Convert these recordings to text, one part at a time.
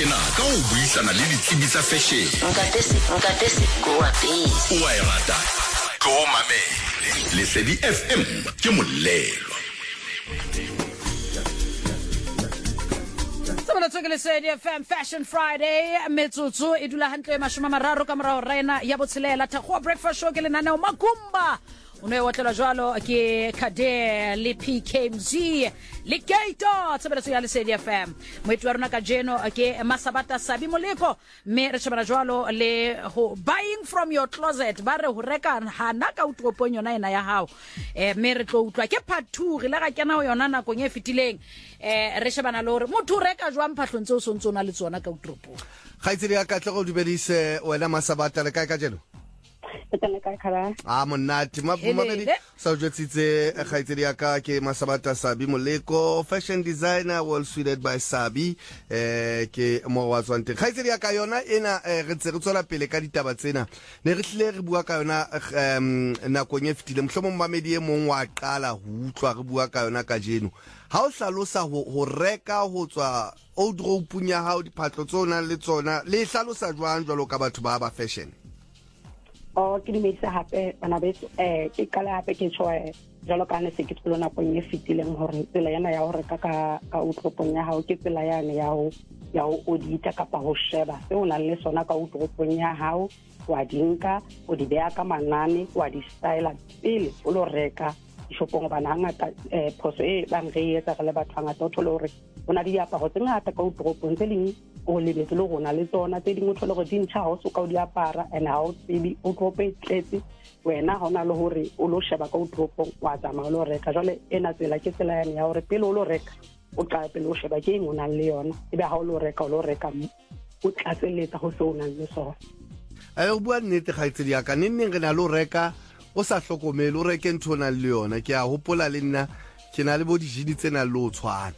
tjena ka ho buisana le ditsebi tsa fashion. Nkate Sikowa Base. Wa e rata. Go mamele. Lesedi FM ke molelo. Sabona tsweke Lesedi FM Fashion Friday metsotso e dula hantle mashoma mararo ka morao rena ya botshelela thakgo breakfast show ke lenaneo Magumba uno e watlelwa jwalo ke Kade le PKMZ le Gator tsebeletso ya Lesedi FM moeti wa rona ka jeno ke Masabata Sabi Moleko me re tshebana jwalo le ho buying from your closet ba re ho reka hana ka utopong yona ena ya hao me re tlo utlwa ke part 2 re la ga kena ho yona nakong e fetileng re shebana le hore motho reka jwang phahlong tseo sontsona le tsona ka utopong khaitsedi ya ka tlego dibedise wena Masabata le kae ka jeno monate mabedi sa jwetsitse khaitsedi ya ka ke Masabata Sabi Moleko fashion designer well suited by Sabi ke mo wa tswante khaitsedi ya ka yona ena re tse re tswela pele ka ditaba tsena ne re hlile re bua ka yona nakong e fetile mohlomong mamedi e mong wa qala ho utlwa re bua ka yona ka jeno ha o hlalosa ho reka ho tswa wardrobe ya hao diphatlo tsona le tsona le hlalosa jwang jwalo ka batho ba fashion. Ke di metsa hape bana beso ke kala hape ke tshoe jalo ka ne se ke tsolo nakong e fetileng hore tsela yana ya hore ka utropong ya hao ke tsela yana ya ho audita kapa ho sheba se o na le sona ka utropong ya hao wa dinka o di beya ka manane wa di style pele o lo reka shopong bana ngata phoso e bang re etsa re le batho ngata o thole hore bona di aparo tse ngata ka utropong tse ding o lebetse le gona le tsona tse dingwe thole go dintsha ho so ka o di apara and how tsebi o trope tletse wena hona le hore o lo sheba ka utropong wa tsama lo reka jale ena tsela ke tsela yana ya hore pele o lo reka o tla pele o sheba ke eng o nang le yona ebe ha o lo reka o tlatseletsa ho so o nang le sona o bua nnete khaitsedi ya ka neng re na lo reka o sa hlokomele o reke ntho nang le yona ke a hopola le nna ke na le bo dijini tsena lo tshwana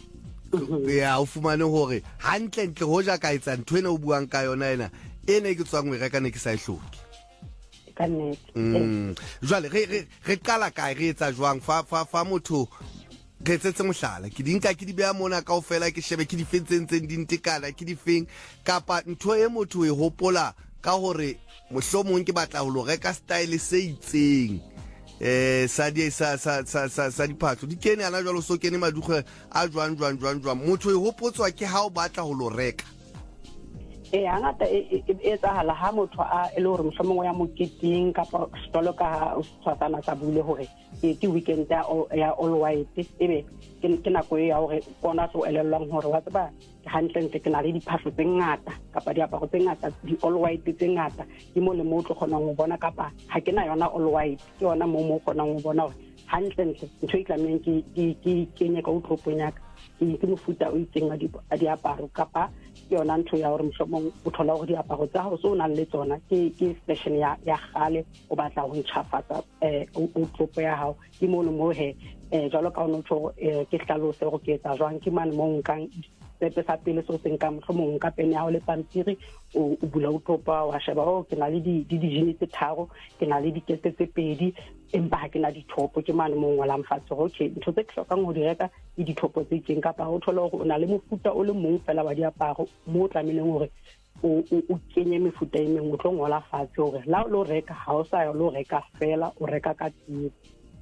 ya o fumane hore hantle ntle ho ja ka etsa ntho ena o buang ka yona ena ene ke tswang o reka ne ke sa ihloke ka nnete jwale re qala kae re etsa jwang fa motho ke tsetse mohlala ke dinka ke di beya mona kaofela ke shebe ke di fentseng di ntekana ke di feng kapa ntho e motho e hopola ka hore mohlomong ke batla ho lo reka style se itseng sa diphatlo di kene ana jwalo so kene madukwe a jwang motho e hopotswa ke ha o batla ho lo reka hangata e tsahala ha motho a ele hore mohlomong ya moketing kapa stolo ka tshwasana sa bule hore ke weekend ya all white ebe ke nako ya hore bona so elellwang hore wa tseba hantle ke na le diphahlo tse ngata kapa diaparo tse ngata di all white tse ngata ke mo le mo tlo kgonang ho bona kapa ha ke na yona all white ke yona mo kgonang ho bona hore hantle ntho e tlameng ke kenya ka utropong ya ka ke mofuta o itseng a diaparo kapa ke yona ntho ya hore mohlomong o thola hore diaparo tsa hao so o nang le tsona ke fashion ya gale o batla ho ntjhafatsa utropo ya hao ke mo le mo he jalo ka ono tho ke hlalose go ke etsa jwang ke mane mo nkang sepe sa pele so seng ka mohlomong ka pene ya ho le pampiri o bula utropa wa sheba ke na le dijini tse tharo ke na le dikete tse pedi empa ha ke na dithopo ke mane mo ngwalang fatshe okay ntho tse ke hlokang ho di reka ke dithopo tse itseng kapa o thola hore o na le mofuta o le mong fela wa diaparo mo tlameleng hore o kenye mefuta e mengwe o tlo ngola fatshe hore la lo reka ha o sa lo reka fela o reka ka tsebo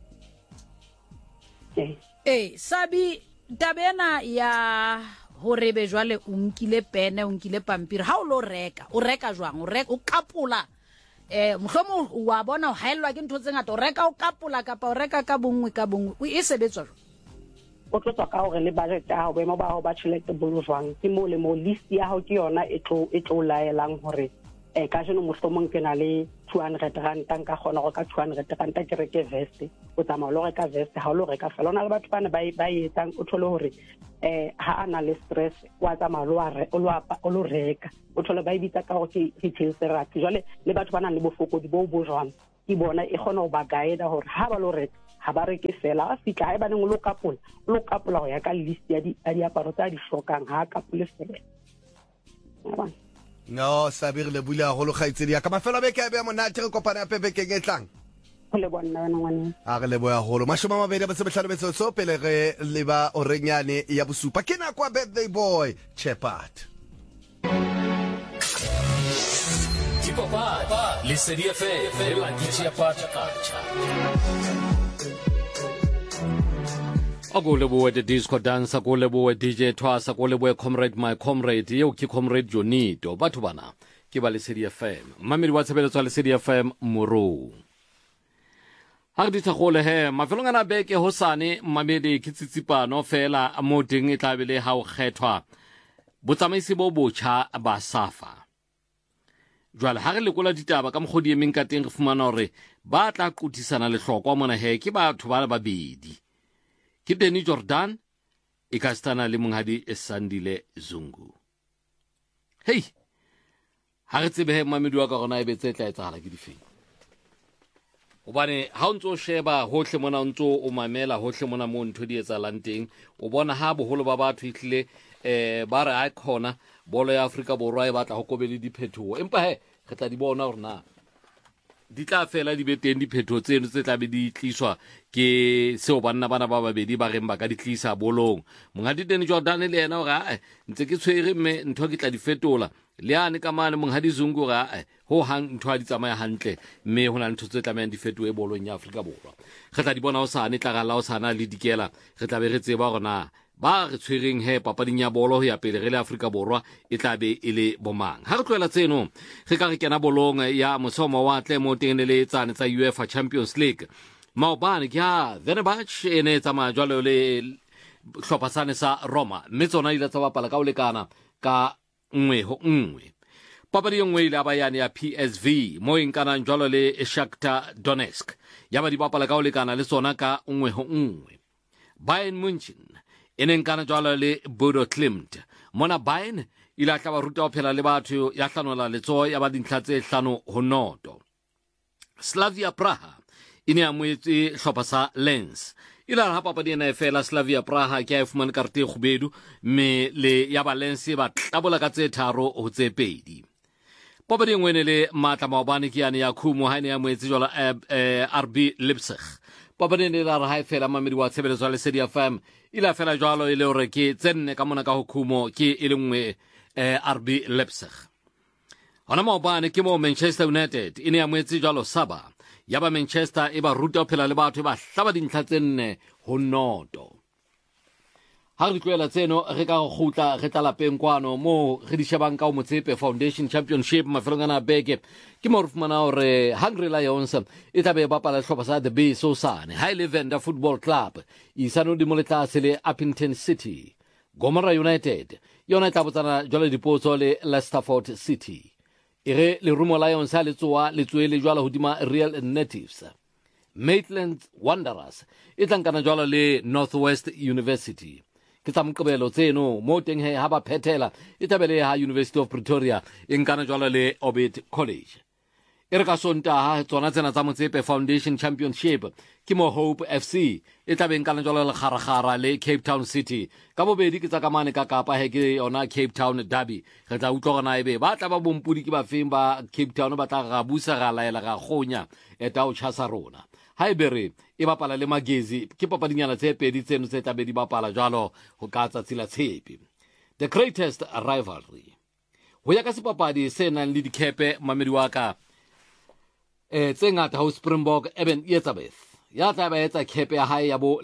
Sabi tabena ya hore be jwale o nkile pene o nkile pampiri ha o lo reka o reka jwang o kapola mohlomong wa bona o haellwa ke ntho tse ngata o reka o kapola kapa o reka ka bongwe e sebetswa jwang o tlo tswa ka hore le budget ya hao boemo ba hao ba tjhelete bo jwang ke mo le mo list ya hao ke yona e tlo laelang hore ka jeno mohlomong ke na le 200 rand nka kgona go ka 200 rand ke reke vest o tsamaya lo reka vest ha o lo reka fela ona le batho bana ba etsang o thole hore ha ana le stress wa tsamaya o lo reka o thole ba bitsa ka gore ke retail therapy jwale le batho bana le bofokodi bo jwang ke bona e kgona go ba guide hore ha ba lo reka ha ba reke fela a fitla ha ba neng lo kapola go ya ka list ya diaparo tsa di hlokang ha kapole fela no Sabi le bula go lo khaitsedi ya ka mafelo be ke a be monate re kopana pepe ke getlang le bona wena ngwane a re le boya holo mashoma mabedi ba se behlano betso so pele re le ba orenyane ya bosupa ke na kwa birthday boy Chepat Papa, Lesedi FM, la DJ Culture. Akuleboe the disco dance, akuleboe DJ Twas, akuleboe comrade my comrade, yo ki comrade Jonito, batho bana, ke ba Lesedi FM. Mamedi wa tshebeletso Lesedi FM Moro. Ha re ditsa gole he, mafelong ana beke hosane mamedi ke tsitsipano fela mo teng e tlabele ha o kgethwa. Botsamaisi bo botjha ba SAFA. Jwale ha re lekola ditaba ka mogodi emeng ka teng re fumana hore ba tla qotisana lehlokwa mona he ke batho ba babedi. Ke Danny Jordan e ka stana le monghadi Sandile Zungu. Hey, ha re tsebe he mamedi wa ka gona e betse tla etsagala ke difeng. Obane ha o ntso sheba hohle mona o ntso o mamela hohle mona mo ntho di etsalang teng o bona ha boholo ba batho itlile ba re a khona bolo ya Afrika Borwa e batla go kobele diphethogo empa he re tla di bona hore na di tla fela di beteng diphethogo tseno tse tla be di tliswa ke seo bana ba babedi ba reng ba ka di tlisa bolong monghadi Danny Jordan le yena hore ntse ke tshwere mme ntho ke tla di fetola le ane ka mane monghadi Zungu ga ho hang ntho a di tsamaya hantle mme hona ntho tse tlameang di fetoe bolong ya Afrika Borwa re tla di bona ho sane tla gala ho sana le dikela re tla be re tseba hore na ba re tshwereng he papading ya bolo ya pele re le Afrika Borwa e tla be e le bomang ha re tloela tseno re ka re kena bolong ya mosomo wa tle mo teng le tsane tsa UEFA Champions League maobane ke ha Fenerbahce ene tsamaya jwalo le hlopha sa Roma mme tsona ile tsa bapala ka o lekana ka 1-1 papadi yengwe ile abayane ya PSV mo inkana jwalo le Shakhtar Donetsk ya ba di bapala ka o lekana le tsona ka 1-1 Bayern Munchen ene nkana jwalo le Bodo Klimt mona Bayern ile tla ba ruta ho phela le batho ya hlanola letso ya ba dintlha tse 5-0 Slavia Praha ine ya moetse hlopha sa Lens ila ha papadi ena e fela Slavia Praha ke a fumana karte khubedu me le ya ba Lens ba tlabola ka tse 3 ho tse 2 papadi ngwene le matla maobane ke yana ya khumo ha ine ya moetse jwala RB Leipzig papadi ne la ha e fela mamedi wa tshebeletso le Lesedi FM ila fela jwalo ile hore ke tsenne ka mona ka ho khumo ke ile nngwe RB Leipzig ona maobane ke mo Manchester United ine ya moetse jwalo Saba yaba Manchester e ba ruta ho phela le batho ba hlaba dintlha tse 4-0 ha re tloela tseno re ka go khutla re tla lapeng kwano mo re di shebang ka o Motsepe Foundation Championship mafelong ana beke ke mo re fumana hore Hungry Lions e tla be bapala hlopha sa The Bay Sosane High Venda Football Club isano di moletla le Uppington City Gomora United yona tla botsana jwale dipotso le Leicester City ere le Rumo Lions ha le tsoa le tsoele jwala hodima Real Natives Maitland Wanderers e tlankana jwala le Northwest University ke tsa mqebelo tseno mo teng he ha ba phethela e tabele ha University of Pretoria e nkana jwala le Orbit College ere ka sonta ha tsona tsena tsa Motsepe Foundation Championship ke mo Hope FC e tabeng kana jwala le kharagara le Cape Town City ka bobedi ke tsa kamane ka Kapa he ke yona Cape Town Derby re tla utlogana ebe ba tla ba bompudi ke ba feng ba Cape Town ba tla ga busa ga laela ga gonya eta o chasa rona haibere e bapala le Magezi ke papadinyana tse pedi tseno tse tla be di bapala jwalo ho ka tsatsila tshepi the greatest rivalry ho ya ka sepapadi se nang le dikepe mamedi wa ka tse ngata ho Springbok Eben Etzebeth ya tla ba etsa kepe ya hae ya bo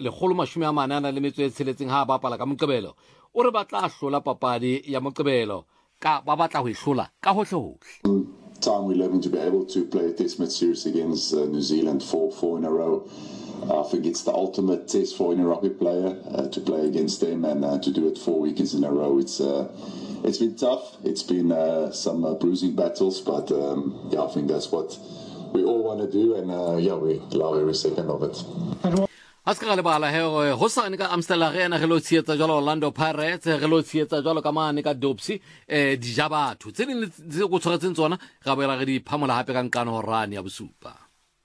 180 ha bapala ka Moqebelo o re batla hlola papadi ya Moqebelo ka ba batla ho ihlola ka hohle hohle time we're living to be able to play a test match series against New Zealand four in a row. I think it's the ultimate test for any rugby player to play against them and to do it 4 weekends in a row. It's been tough. It's been some bruising battles, but I think that's what we all want to do, and we love every second of it. Aska le bala he ho sane ka Amsterdam Arena re lo tsietsa jalo Orlando Pirates re lo tsietsa jalo ka mane ka Dobsy di jabatho tse ding tse go tshwaretseng tsona ga bela re di phamola hape ka nkana ho rani ya bosupa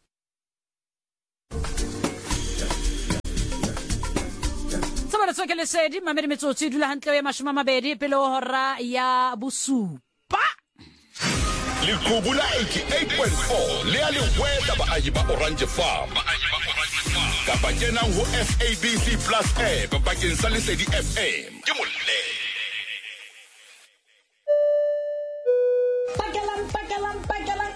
Tsabala tsoke le sedi mamedi metsotsi dula hantle ya 20 pele ho hora ya bosupa le khubula 88.4 le a le weta ba ajiba Orange Farm kapa kena ho SABC Plus app bakeng sa Lesedi FM ke molle Pakelang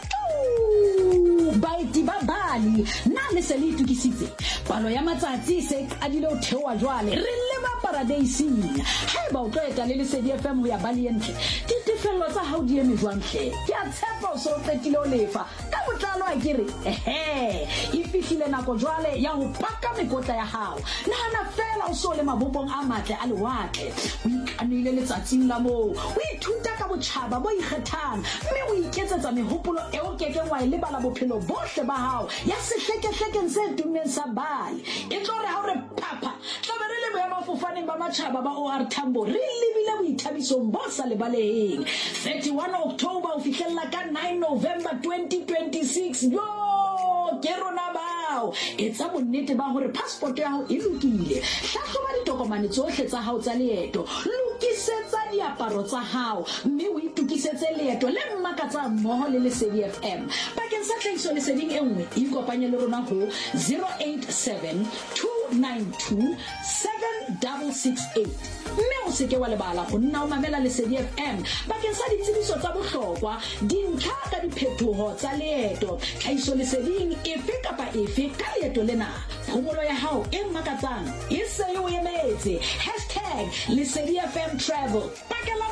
ba Bali na le se le itukisitse palo ya matsatsi se a dilo thewa jwale re le ba Paradise ha ba o tloeta le Lesedi FM ya Bali entle di tefello tsa hao di eme jwantle ke a tshepa o so qetile o lefa ka botlalo a kere e fihlile nako jwale ya ho paka mekotla ya hao nahana fela o so le mabopong a matle a lewatle o ikanile letsatsing la mo o ithuta ka botjhaba bo ikgethang mme o iketsetsa mehopolo e o keke wa ile bala bophelo bohle ba hao ya sehlekehlekeng se tumeng sa Bali e tlo re ha o re papa tla be re le boema fofaneng ba matjhaba ba OR Tambo re lebile boithabisong bo sa le baleheng 31 October o fihlella ka 9 November 2026 yo ke rona bao etsa bonnete ba hore passport ya hao e lokile hlahloba ditokomane tsohle tsa hao tsa leeto lokisetsa diaparo tsa hao mme o itukisetse leeto le mmakatsa mmoho le Lesedi FM bakeng sa tlhahiso leseding e nngwe ikopanye le rona ho 087 292 7668 mme o seke wa lebala go nna o mamela Lesedi FM bakeng sa ditsebiso tsa bohlokwa dintlha ka diphetoho tsa leeto tlhahiso leseding efe kapa efe ka leeto lena phomolo ya hao e mmakatsang e se o emetse #Lesedi FM travel pakela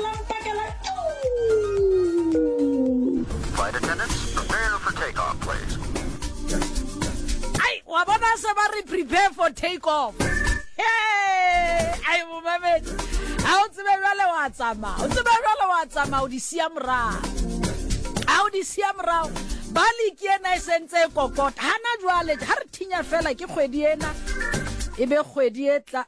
Flight attendants, prepare for takeoff, please. Ai wa bona se ba re prepare for takeoff ai mo mamet a o tsebe jwale wa tsama o di sia mra Bali ke ena sentse kokota hana jwale ha re thinya fela ke kgwedi ena ebe kgwedi etla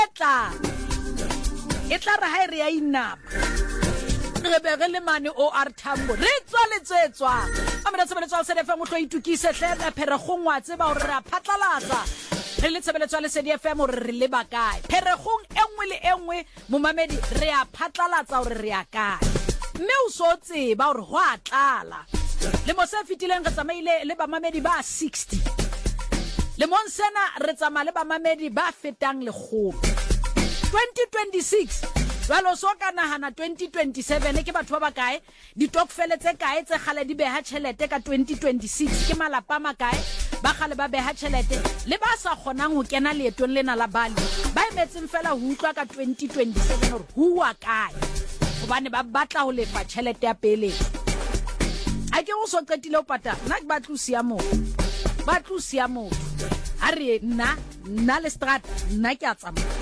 e tla re ha re ya inama re be re le mane OR Tambo re tswa letsetswa amena tsebeletswa Lesedi FM o tlo itukise hle pheregong wa tseba hore re a phatlalatsa re le tsebeletswa Lesedi FM hore re le bakae pheregong engwe le engwe momamedi re a phatlalatsa hore re a kae mme o so tseba hore ho a tlala le mo se fitileng re tsamaile le bamamedi ba 60 le monsena re tsamaya le bamamedi ba fetang le kgolo 2026 jwalo so ka nahana 2027 ke batho ba bakae ditokfele tse kae tse gale di beha tšhelete ka 2026 ke malapa makae ba gale ba beha tšhelete le ba sa kgonang ho kena leetong lena la Bali ba emetseng fela ho utlwa ka 2027 hore huwa kae hobane ba batla ho lefa tšhelete ya pele a ke go so qetile o pata nna ke ba tlusia mo a re nna le strata nna ke a tsamaya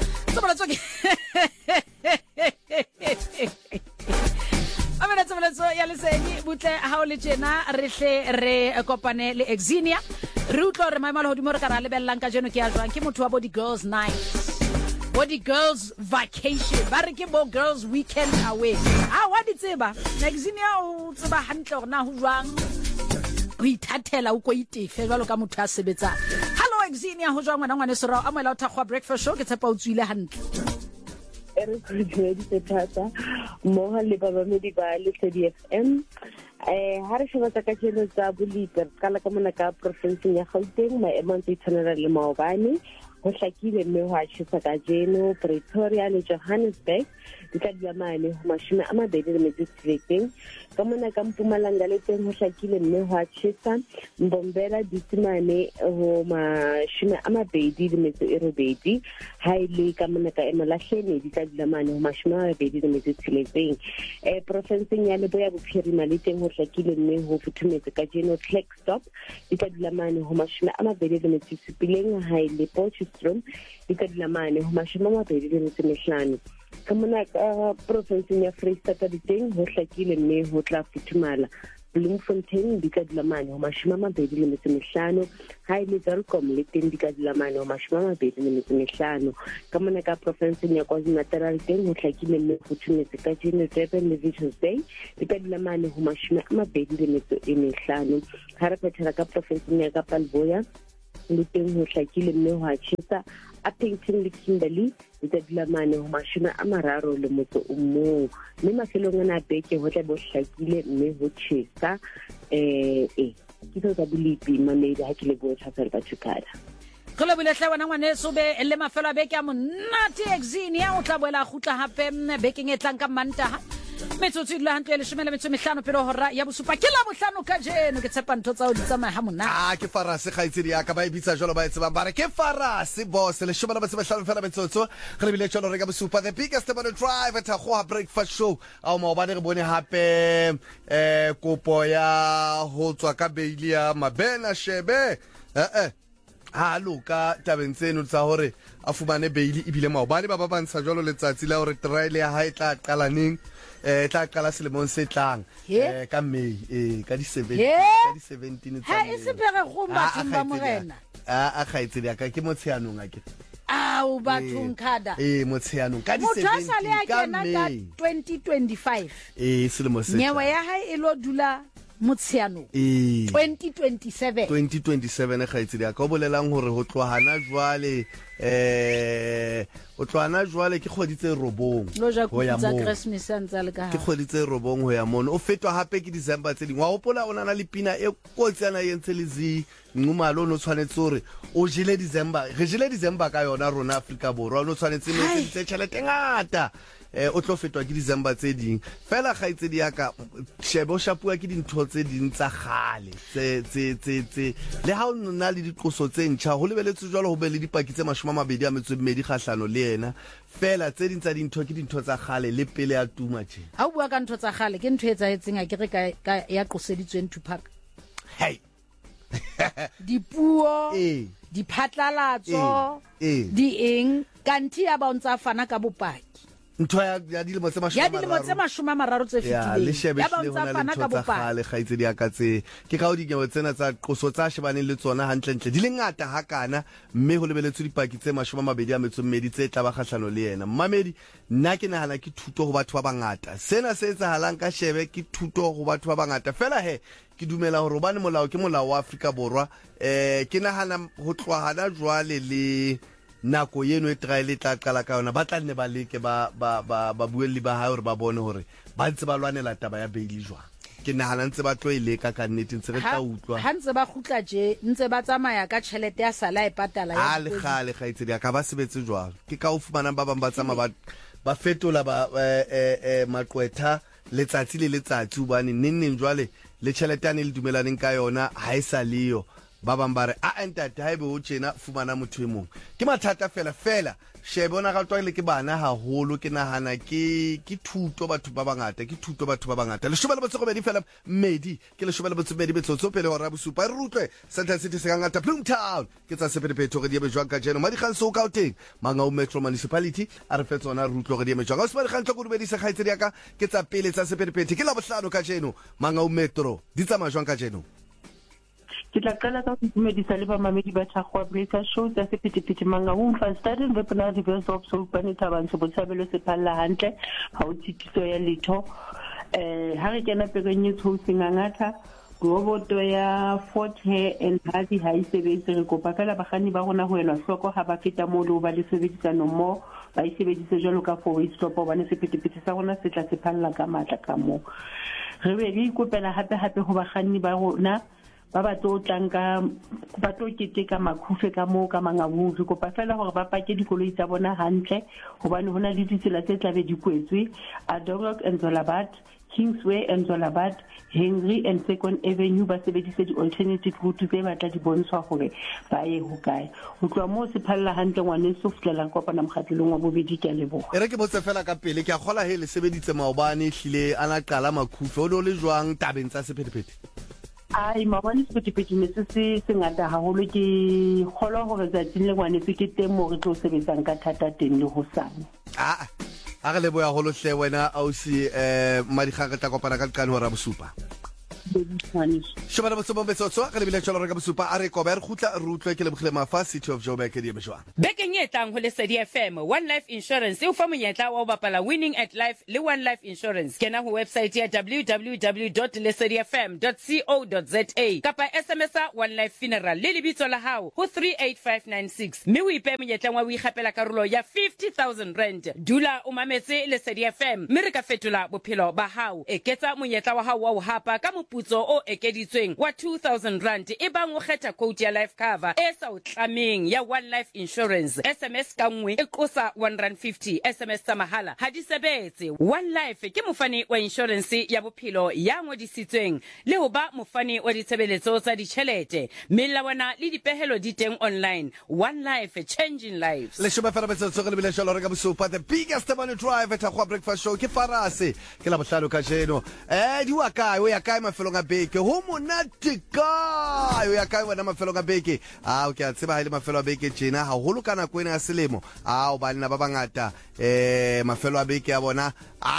Tsebetso ya Lesedi butle ha o le tjena re hle re kopane le Exenia re utlo re maemalo hodimo re ka ra lebellang ka jeno ke ya jwang ke motho wa Body Girls Night Body Girls Vacation ba re ke Bo Girls Weekend Away wa di tseba Exenia o tseba hantle hore na ho jwang o ithathela o ko itefe jwalo ka motho a sebetsa hello Exenia ho jwang ngwana serao a moela o thakgwa breakfast show ke tshepa o tswile hantle re di tshata mo le babamedi ba Lesedi FM ha re sheba ka jeno tsa bolite kala ka mona ka province ya Gauteng maemo a itshwanela le maobane ho hlakile mme ho a tshisa ka jeno Pretoria le Johannesburg di ka diamane ho mashome a mabedi le metso tsheletseng ka mona ka Mpumalanga le teng ho hlakile mme ho a tshisa Mbombela di tsimane ho mashome a mabedi le metso e robedi ha ile ka mona ka Emalahleni di ka diamane ho mashome a mabedi le metso tsheletseng province ya Leboya Bophirima le teng ho hlakile mme ho futhumetse ka jeno Klerksdorp di ka diamane ho mashome a mabedi le metso tsheletseng ha ile Potchefstroom di ka diamane ho mashome a mabedi le metso mehlano ka mona ka province ya Freistata di teng ho hlakile mme ho tla futhumala Bloemfontein di ka diamane ho mashome a mabedi le metso mehlano ha ile Welkom le teng di ka diamane ho mashome a mabedi le metso mehlano ka mona ka province ya KwaZulu-Natal teng ho hlakile mme ho futhumetse ka jeno Durban le Richards Bay di ka diamane ho mashome a mabedi le metso e mehlano ha re phethela ka province ya Kapa Leboya le teng ho hlakile mme ho a tshisa Upington le Kimberley di ka diamane ho mashome a mararo le motso o mong mme mafelong ana beke ho tla bo hlakile mme ho tshisa ke tsa bolipi mamedi ha ke le bo tshafela ba tsukada go le bile hle wena ngwane sobe le mafelo a beke a monnate Exenia o tla boela gutla hape bekeng e tlang ka Mantaha metsotso e dula hantle ya 15 pele hora ya bosupa ke la bohlano ka jeno ke tshepa ntho tsa o di tsamaya ha mona ke farase kgaitsedi ya ka ba ebitsa jalo ba etsebang ba re ke farase boss le 15 fela metsotso re bile jalo re ka bosupa the biggest about drive at a breakfast show a mo ba re bone hape kopo ya ho tswa ka beili ya Mabena Shebe ha loka tabeng tseno tsa hore a fumane beili ebile maobane ba bantsha jalo letsatsi la hore trial ya ha e tla qala neng tla qala selemong se tlang ka May ka di 17 ha e se pere go bathong ba morena a kgaitsedi ka ke motsheanong a ke au bathong khada motsheanong ka di 17 ka May 2025 selemo se nyewe ya ha e lo dula motsheanong 2027 kgaitsedi ka o bolelang hore ho tlohana jwale o tlohana jwale ke kgoditse robong ho ya mo Christmas antsa le ka ha ke kgoditse robong ho ya mono o fetwa hape ke December tse ding wa hopola ona na le pina e kotsana yentse lezi ngumalo no tshwanetse hore o jile December re jile December ka yona rona Afrika Borwa no tshwanetse metse tšhelete ngata o tlo fetwa ke December tse ding fela kgaitsedi ya ka shebo shapua ke dintho tse ding tsa khale tse le ha o nna le diqoso tse ntšha ho lebeletse jwalo ho be le dipaki tse 22 kgahlano le yena fela tse ding tsa dintho ke dintho tsa khale le pele ya tuma tje ha o bua ka ntho tsa khale ke ntho e tsaetseng a ke re ka ya qoseditsweng Tupac hey dipuo diphatlalatso di eng kanthi ya ba ntsa fana ka bopaki ntho ya dilemo tse 30 tse fitileng ya ba ntsa fana ka bopaki kgaitsedi ya ka tse ke ka o dinyewe tsena tsa qoso tsa shebaneng le tsona hantlentle di le ngata hakana mme ho lebeletswe dipaki tse 22 tse tla ba kgahlano le yena mmamedi nna ke nahana ke thuto ho batho ba bangata sena se etsahalang ka Shebe ke thuto ho batho ba bangata fela ke dumela hore bane molao ke molao wa Afrika Borwa ke nahana ho tlohana jwale le nako yeno e trial tla qala ka yona ba tla nne ba leke ba buelli ba ha hore ba bone hore ba ntse ba lwanela taba ya beili jwa ke nahana ntse ba tlo ileka ka nnete ntse re tla utlwa ha ntse ba khutla je ntse ba tsamaya ka tšhelete ya sala e patala ya le khale kgaitsedi ka ba sebetse jwalo ke ka o fumana ba bang ba tsamaya ba fetola ba maqwetha letsatsi le letsatsi ubane neng jwale le tšheletane le dumelaneng ka yona ha e sa leyo ba bang ba re a entate ha ebe o tjena fumana motho e mong ke mathata fela Shebe ona ga tlwa le ke bana haholo ke nahana ke thuto batho ba bangata le shobela botse go be di fela Medi ke le shobela botse Medi betsotso pele hora bosupa re rutlwe Central City se ngata Bloomtown ke tsa sepediphetho ge di be jwang ka jeno madi kganso ka uteng Mangaung Metro Municipality a re fetsona re rutlwe ge di be jwang o se ba kgantlo go rubedi se kgaitsedi ya ka ke tsa pele tsa sepediphetho ke la bohlano ka jeno Mangaung Metro di tsamaya jwang ka jeno ke tla qala ka go dumedisa le ba mamedi ba Thakgwa breakfast show tsa sephetephete Mangaung fa starting the plan diverse of so pane tabantsho botshabelo se phalla hantle ha o tshitiso ya letho ha re kena perenyetso ho sengangata roboto ya Fort Hare and Hardy ha isebetse re kopa fela bagani ba rona ho elwa hloko ha ba feta mo le ba le sebedisano mo ba isebedise jalo ka for stop ba ne sephetephete sa rona se tla se phalla ka matla ka mo re be re ikopela hape ho bagani ba rona ba ba tlo tlanka ba tlo keteka makhufe ka mo ka Mangaung re kopa fela hore ba pake dikoloi tsa bona hantle hobane hona le ditsela tse tlabe di kwetswe Adorok and Zolabat Kingsway and Zolabat Henry and Second Avenue ba sebedise di alternative route tse ba tla di bontshwa hore ba ye ho kae ho tloa mo se phalla hantle ngwane so fitlela kopana mokgatlelong wa bobedi ke lebo re ke botse fela ka pele ke a gola le sebeditse maobane hlile ana qala makhufe o le jwang tabeng tsa sephetephete ai mabane sephetephete ne se ngata haholo ke kgolwa hore tsatsing le ngwane se ke teng mo re tlo sebetsang ka thata teng le hosane a re leboya holo hle wena ausi madiga re tla kopana ka qane hora bosupa shobana botsomo betsotso ga lebile tsholo re ka bosupa a re koba re khutla re utlwe ke lebogile mafa City of Joburg ke di mejwa bekeng e tlang ho Lesedi FM One Life Insurance e fa monyetla wa ho bapala Winning at Life le One Life Insurance kena ho website ya www.lesedifm.co.za kapa SMS-a One Life Funeral le lebitso la hao ho 38596 mme o ipe monyetla wa o ikgapela karolo ya 50,000 rand dula o mametse Lesedi FM mme re ka fetola bophelo ba hao eketsa monyetla wa hao wa ho hapa ka moputso moputso o ekeditsweng wa 2,000 rand e bang o kgetha quote ya life cover e sa o tlameng ya one life insurance. SMS ka nngwe e qosa 150. SMS tsa mahala ha di sebetse. One life ke mofani wa insurance ya bophelo ya ngodisitsweng le ho ba mofani wa ditshebeletso tsa ditjhelete. Melawana le dipehelo di teng online. One life, changing lives. Le shoma fela betso tsogele bile sholo reka bosupa the biggest money drive at Takwa Breakfast Show ke farase ke la bohlalo ka jeno di wa kae o ya kae mafelo ga beke ho monate ka o ya kae wena mafelo ga beke o ke a tseba ha ile mafelo a beke tjena ha holo kana kwena ya selemo o banna ba bangata mafelo a beke ya bona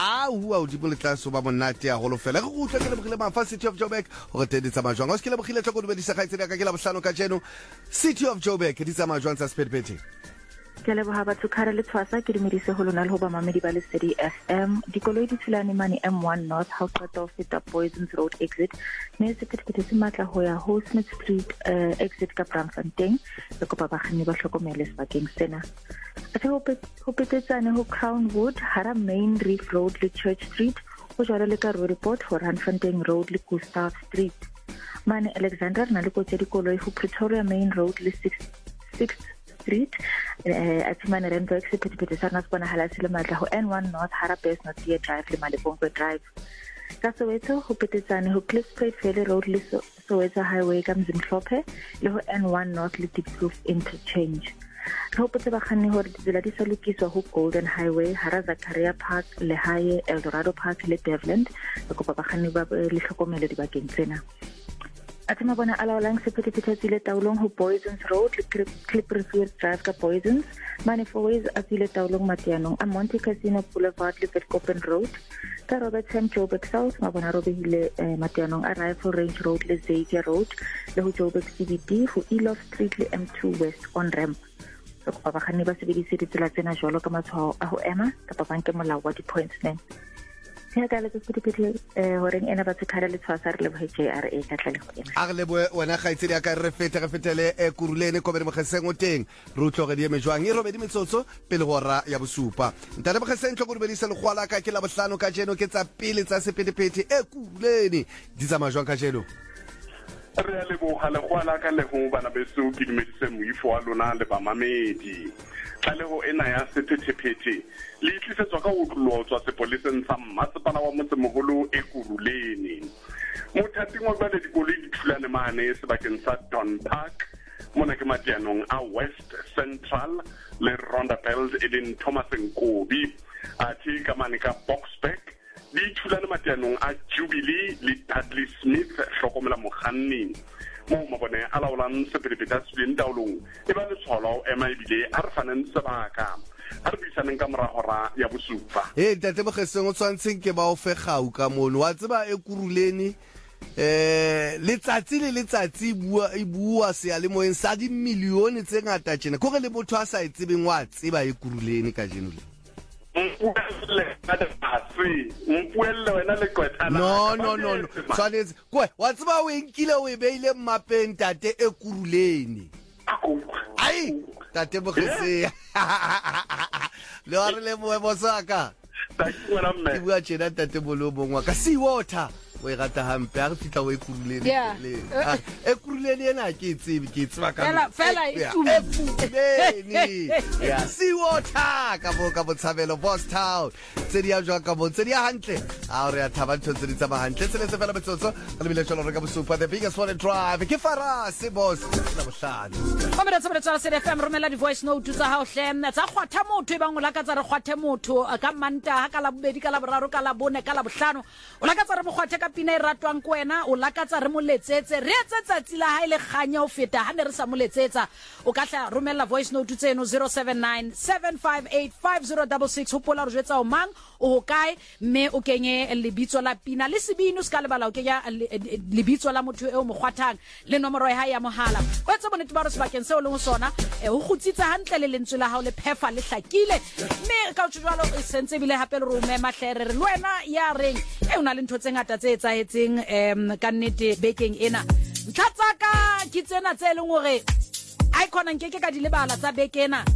o di bole tlaso ba monate ya holo fela go utla ke le bogile ma City of Joburg go teditsa majwang o se ke le bogile tloko di bedisa gaitse ka ke la bohlano ka jeno City of Joburg di tsa majwang tsa spedbeti ke le boha batho khare le tshwasa ke dimedise ho lona le ho ba mamedi ba Lesedi FM dikoloi di tshilane mane M1 North House of Fita Poisons Road exit ne se phethephethe se matla ho ya ho Smith Street exit ka Braamfontein le kopa bakganni ba hlokomele sebakeng sena a ho petetsane ho Crownwood hara Main Reef Road le Church Street ho jara le ka report for Randfontein Road le Gustav Street mane Alexander na le kotse dikoloi ho Pretoria Main Road le 6th Street atimane Randburg se phethephethe sa na bona hala se le matla ho N1 North Harabes North Drive le Malebongwe Drive ka Soweto ho petetsane ho Cliffspade Valley Road le Soweto Highway ka Mzimhlophe le ho N1 North le Diepkloof Interchange re hopotse bakganni hore ditsela di sa lokiswa ho Golden Highway hara Zakaria Park le Haye Eldorado Park le Devland le kopa bakganni ba le hlokomele dibakeng tsena Atima bona alaolang sephethephethe tsile taolong ho Poisons Road le Clipperfield Drive ka Poisons mane Fourways a tsile taolong Matianong a Monte Casino Boulevard le Vetkoppen Road ka Robertson Joburg South mabona robehile Matianong a Rifle Range Road le Xavier Road le ho Joburg CBD ho Elof Street le M2 West on ramp ba bakganni ba sebedise ditsela tsena jwalo ka matshwao a ho ema kapa banke molao wa di-pointsman ya ka le tsepedipedi horeng ena ba tshikara le tshwasa re le JRA ka tlale go ena a le bo wena gaitsedi ya ka re fetele kurulene ko be mogeseng o teng re utloge di emejwang e robedi metsotso pele go ra ya bosupa ntare mogeseng tlo go bedisa le gwala ka ke la bohlano ka jeno ke tsa pele tsa sepedipedi kurulene di tsa majwang ka jeno re a leboga le gwala ka le go bana beso ke dimedise moifo wa lona le ba mamedi tlhalego ena ya sephethephethe le itlisetswa ka utlotswa sepoleseng sa mmasepala wa motsemogolo kurulene mothating wa bale dikoloi di thulane mane sebakeng sa Don Park mona ke Matianong a West Central le Rondabelt e leng Thomas Nkobi a thi ka mane ka Boxback di thulane Matianong a Jubilee le Dudley Smith hlokomela mokganni mo mabone a laolang sephethephethe se leng taolong e ba le tshwalo ema ebile a re faneng sebaka a re buisaneng ka moragora ya bosupa tate mogeseng o tshwantseng ke ba o fe gau ka mono wa tseba kurulene letsatsi le letsatsi bua seyalemoyeng sa dimilione tse ngata tjena kore le motho a sa e tsebeng wa tseba kurulene ka jeno le no tshwanetse kwe wa tseba o enkile o e beile mmapeng tate kurulene ai tate mogeseng le wa re le boemo saka ke bua tjena tate molomong wa ka sea water o e rata hampe a re fitla o e kurulene kurulene ena ke tseba ka sea water ka bo tshabelo Boss Town tse di ya jwa ka bo tse di ya hantle a re ya thaba ntho tse di tsama hantle tse le se fela metsotso re le bile tsholo re ka bosupa the biggest one drive ke farase boss la bohlano Komela tsebetsa se FM romela di voice note tsa ha o hle tsa kgwatha motho e bang o lakatsa re kgwathe motho ka manta ha ka la bobedi ka la boraro ka la bone ka la bohlano o lakatsa re bogwathe ka pina e ratwang ko wena o lakatsa re moletsetse re etsetsa tsila ha ile kganya o feta ha ne re sa moletsetsa o ka tla romela voice note tseno 0797585066 hopola re jetsa o mang o kae mme o kenye lebitso la pina le sebino ska le bala o kenya lebitso la motho e o mogwathang le nomoro ya ya mohala o etsa bonete ba re sebakeng se o leng sona o kgutsitse hantle le lentswe la hao le phefa le hlakile mme ka o tshwalo e sentse bile hape le rome mahlere re lwena ya reng e una le ntho tse ngata tse etsaetseng ka nnete bekeng ena ntlatsaka ke tsena tse leng hore icon nkeke ka di lebala tsa bekena